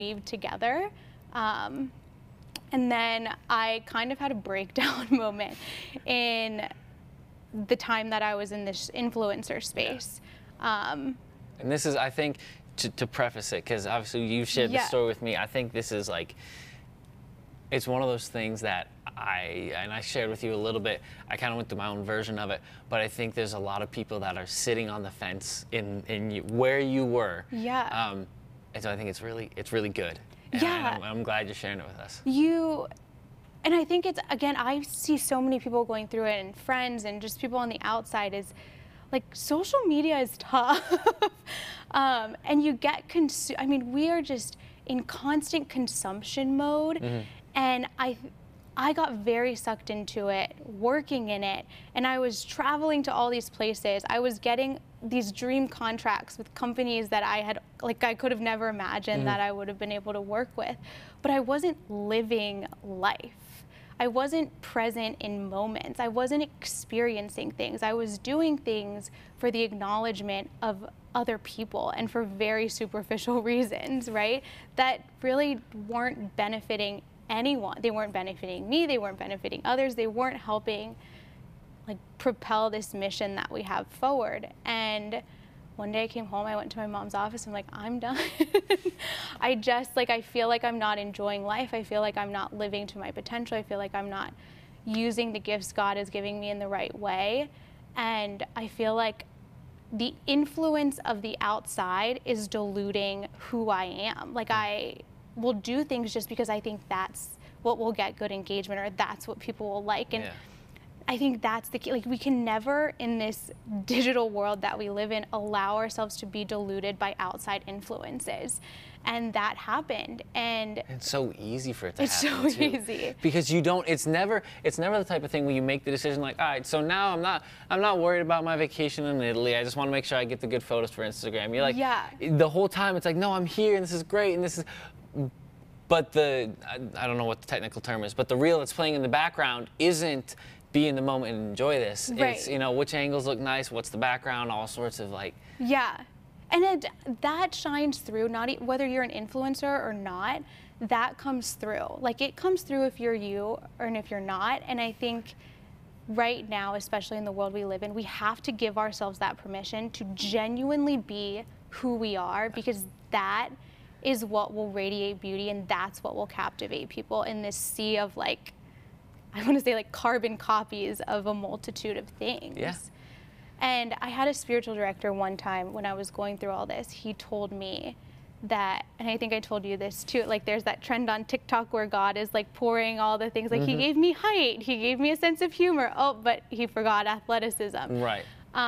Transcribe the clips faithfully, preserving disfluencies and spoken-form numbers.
weave together. Um, and then I kind of had a breakdown moment in the time that I was in this influencer space. Yeah. Um, and this is, I think, to, to preface it, because obviously you've shared yeah. the story with me, I think this is like, it's one of those things that I, and I shared with you a little bit, I kind of went through my own version of it, but I think there's a lot of people that are sitting on the fence in, in you, where you were. Yeah. Um, and so I think it's really, it's really good. And yeah. I'm, I'm glad you're sharing it with us. You, and I think it's, again, I see so many people going through it, and friends and just people on the outside, is like, social media is tough. um, and you get, consu I mean, we are just in constant consumption mode. Mm-hmm. And I, I got very sucked into it, working in it, and I was traveling to all these places. I was getting these dream contracts with companies that I had, like, I could have never imagined mm-hmm. that I would have been able to work with, but I wasn't living life. I wasn't present in moments. I wasn't experiencing things. I was doing things for the acknowledgement of other people and for very superficial reasons, right? That really weren't benefiting anyone. They weren't benefiting me, they weren't benefiting others, they weren't helping like propel this mission that we have forward. And one day I came home, I went to my mom's office, I'm like, I'm done. I just, like, I feel like I'm not enjoying life, I feel like I'm not living to my potential, I feel like I'm not using the gifts God is giving me in the right way. And I feel like the influence of the outside is diluting who I am. Like, I will do things just because I think that's what will get good engagement, or that's what people will like. And yeah. I think that's the key. Like, we can never, in this digital world that we live in, allow ourselves to be diluted by outside influences. And that happened. And it's so easy for it to it's happen. It's so too. easy. Because you don't, it's never, it's never the type of thing where you make the decision like, all right, so now I'm not, I'm not worried about my vacation in Italy. I just want to make sure I get the good photos for Instagram. You're like, yeah. the whole time it's like, no, I'm here and this is great and this is, but the, I, I don't know what the technical term is, but the reel that's playing in the background isn't be in the moment and enjoy this. Right. It's, you know, which angles look nice, what's the background, all sorts of like. Yeah, and it, that shines through, not e whether you're an influencer or not, that comes through. Like, it comes through if you're you or if you're not. And I think right now, especially in the world we live in, we have to give ourselves that permission to genuinely be who we are, because that is what will radiate beauty, and that's what will captivate people in this sea of, like, I want to say, like, carbon copies of a multitude of things. Yeah. And I had a spiritual director one time when I was going through all this. He told me that, and I think I told you this too, like, there's that trend on TikTok where God is like pouring all the things, like, mm-hmm. he gave me height, he gave me a sense of humor, oh, but he forgot athleticism. Right.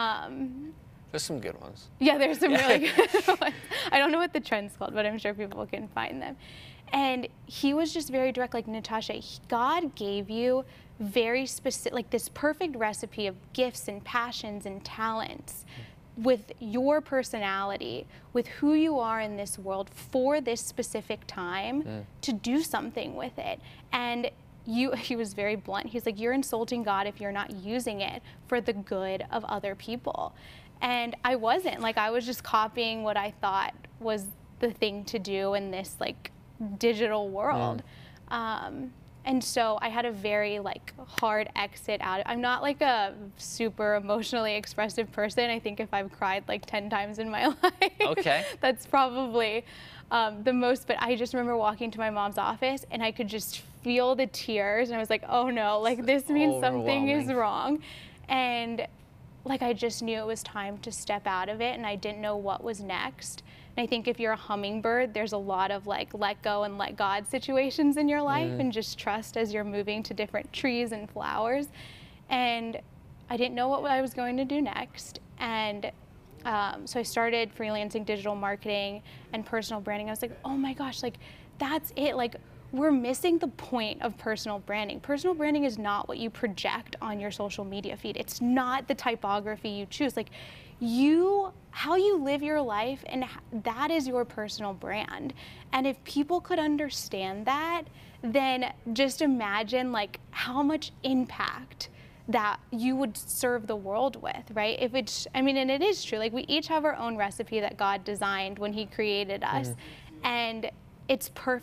Um, There's some good ones. Yeah, there's some really good ones. I don't know what the trend's called, but I'm sure people can find them. And he was just very direct, like, Natasha, he, God gave you very specific, like, this perfect recipe of gifts and passions and talents with your personality, with who you are in this world for this specific time mm. to do something with it. And you, he was very blunt. He's like, you're insulting God if you're not using it for the good of other people. And I wasn't. Like, I was just copying what I thought was the thing to do in this, like, digital world. Mm. Um, and so I had a very, like, hard exit out. I'm not, like, a super emotionally expressive person. I think if I've cried, like, ten times in my life, okay. that's probably um, the most. But I just remember walking to my mom's office, and I could just feel the tears. And I was like, oh, no, like, this means something is wrong. And, like, I just knew it was time to step out of it, and I didn't know what was next. And I think if you're a hummingbird, there's a lot of, like, let go and let God situations in your life, mm. and just trust as you're moving to different trees and flowers. And I didn't know what I was going to do next. And um, so I started freelancing digital marketing and personal branding. I was like, oh my gosh, like, that's it. Like, we're missing the point of personal branding. Personal branding is not what you project on your social media feed. It's not the typography you choose. Like, you, how you live your life, and that is your personal brand. And if people could understand that, then just imagine, like, how much impact that you would serve the world with, right? If it's, I mean, and it is true, like, we each have our own recipe that God designed when he created us. Mm. And it's perfect.